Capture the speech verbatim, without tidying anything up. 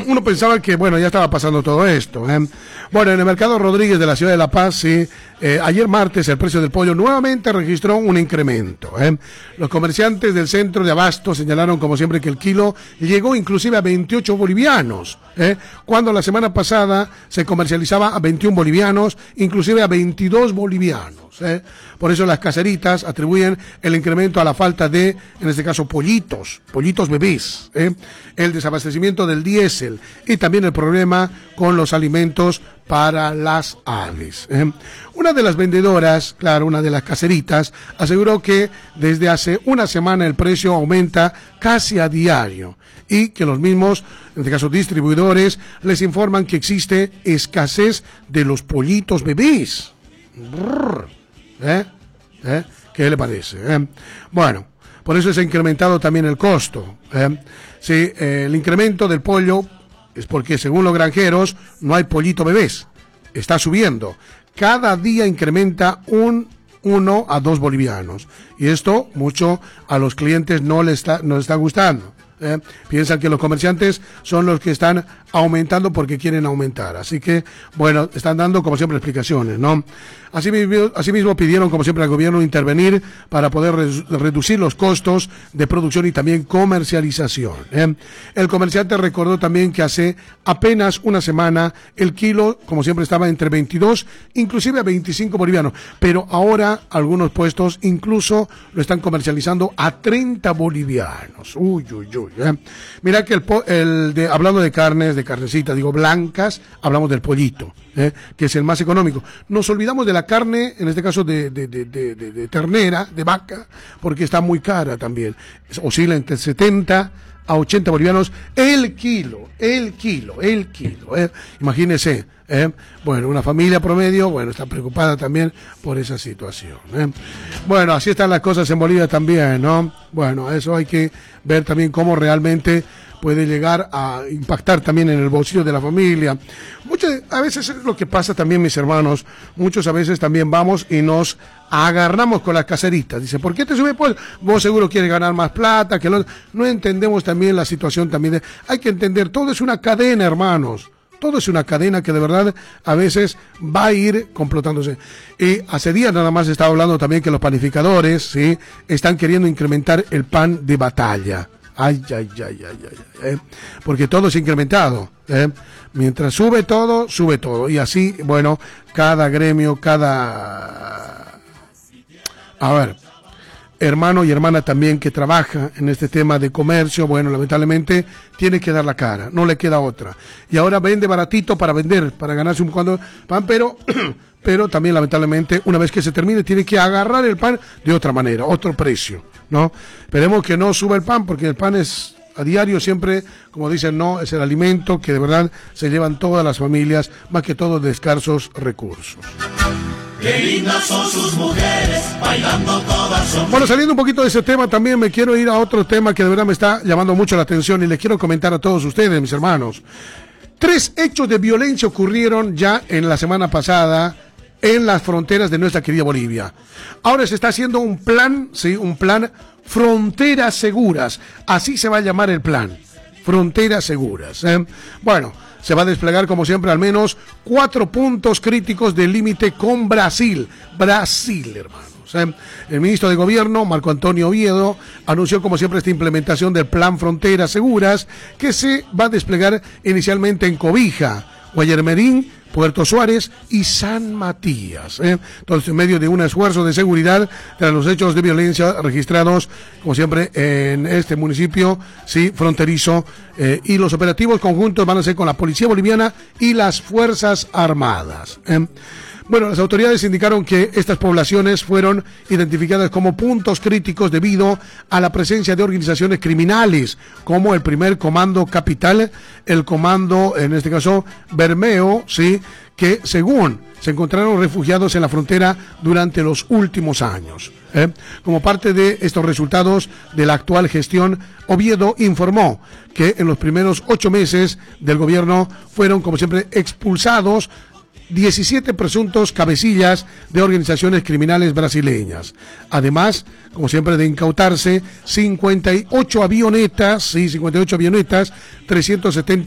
uno pensaba que, bueno, ya estaba pasando todo esto. ¿eh? Bueno, en el mercado Rodríguez de la ciudad de La Paz, sí, eh, ayer martes el precio del pollo nuevamente registró un incremento. ¿eh? Los comerciantes del centro de abasto señalaron, como siempre, que el kilo llegó inclusive a veintiocho bolivianos, ¿eh? cuando la semana pasada se comercializaba a veintiún bolivianos, inclusive a veintidós bolivianos. ¿eh? Por eso las caseritas atribuyen el incremento a la falta de, en este caso, pollitos, pollitos bebés, ¿eh? el desabastecimiento del diésel y también el problema con los alimentos para las aves. ¿eh? Una de las vendedoras, claro, una de las caseritas, aseguró que desde hace una semana el precio aumenta casi a diario y que los mismos, en este caso distribuidores, les informan que existe escasez de los pollitos bebés. Brrr. ¿Eh? ¿Eh? ¿Qué le parece? ¿Eh? Bueno, por eso se ha incrementado también el costo. ¿eh? Sí, eh, el incremento del pollo es porque, según los granjeros, no hay pollito bebés. Está subiendo. Cada día incrementa un uno a dos bolivianos. Y esto mucho a los clientes no les está, no les está gustando. ¿eh? Piensan que los comerciantes son los que están aumentando porque quieren aumentar. Así que, bueno, están dando, como siempre, explicaciones, ¿no? Asimismo, asimismo pidieron, como siempre, al gobierno intervenir para poder re- reducir los costos de producción y también comercialización. ¿eh? El comerciante recordó también que hace apenas una semana el kilo, como siempre, estaba entre veintidós, inclusive a veinticinco bolivianos, pero ahora algunos puestos incluso lo están comercializando a treinta bolivianos. Uy, uy, uy. ¿eh? Mira que el, po- el de, hablando de carnes, de carnecitas, digo, blancas, hablamos del pollito, ¿eh? que es el más económico. Nos olvidamos de la carne, en este caso de, de, de, de, de, de ternera, de vaca, porque está muy cara también. Oscila entre setenta a ochenta bolivianos el kilo, el kilo, el kilo. ¿eh? Imagínese, ¿eh? bueno, una familia promedio, bueno, está preocupada también por esa situación. ¿eh? Bueno, así están las cosas en Bolivia también, ¿no? Bueno, eso hay que ver también cómo realmente puede llegar a impactar también en el bolsillo de la familia. Muchas, a veces es lo que pasa también, mis hermanos, muchos a veces también vamos y nos agarramos con las caseritas. Dice, ¿por qué te sube? Pues vos seguro quieres ganar más plata, que lo... no entendemos también la situación también. De... Hay que entender, todo es una cadena, hermanos. Todo es una cadena que de verdad a veces va a ir complotándose. Y hace días nada más estaba hablando también que los panificadores, ¿sí?, están queriendo incrementar el pan de batalla. Ay, ay, ay, ay, ay, ay eh. porque todo es incrementado. Eh. Mientras sube todo, sube todo. Y así, bueno, cada gremio, cada... A ver, hermano y hermana también que trabaja en este tema de comercio, bueno, lamentablemente tiene que dar la cara, no le queda otra. Y ahora vende baratito para vender, para ganarse un cuando pan, pero... pero también lamentablemente una vez que se termine tiene que agarrar el pan de otra manera, otro precio, ¿no? Esperemos que no suba el pan porque el pan es a diario siempre, como dicen, no, es el alimento que de verdad se llevan todas las familias, más que todo de escasos recursos. Qué lindas son sus mujeres, bailando todas son... Bueno, saliendo un poquito de ese tema, también me quiero ir a otro tema que de verdad me está llamando mucho la atención y les quiero comentar a todos ustedes, mis hermanos. Tres hechos de violencia ocurrieron ya en la semana pasada en las fronteras de nuestra querida Bolivia. Ahora se está haciendo un plan, sí, un plan Fronteras Seguras, así se va a llamar el plan, Fronteras Seguras. ¿eh? Bueno, se va a desplegar como siempre al menos cuatro puntos críticos del límite con Brasil, Brasil, hermanos. ¿eh? El ministro de Gobierno, Marco Antonio Oviedo, anunció como siempre esta implementación del plan Fronteras Seguras que se va a desplegar inicialmente en Cobija, Guayarmerín, Puerto Suárez y San Matías. ¿eh? Entonces, en medio de un esfuerzo de seguridad tras los hechos de violencia registrados, como siempre, en este municipio, sí, fronterizo, eh, y los operativos conjuntos van a ser con la Policía Boliviana y las Fuerzas Armadas. ¿eh? Bueno, las autoridades indicaron que estas poblaciones fueron identificadas como puntos críticos debido a la presencia de organizaciones criminales, como el primer Comando Capital, el Comando, en este caso, Bermeo, sí, que según se encontraron refugiados en la frontera durante los últimos años. ¿eh? Como parte de estos resultados de la actual gestión, Oviedo informó que en los primeros ocho meses del gobierno fueron, como siempre, expulsados diecisiete presuntos cabecillas de organizaciones criminales brasileñas. Además, como siempre, de incautarse cincuenta y ocho avionetas, sí, cincuenta y ocho avionetas, trescientos setenta